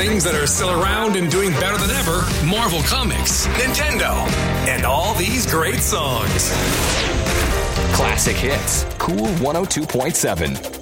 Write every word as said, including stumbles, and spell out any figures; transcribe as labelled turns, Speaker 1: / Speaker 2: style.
Speaker 1: things that are still around and doing better than ever, Marvel Comics, Nintendo, and all these great songs.
Speaker 2: Classic Hits, Cool one oh two point seven.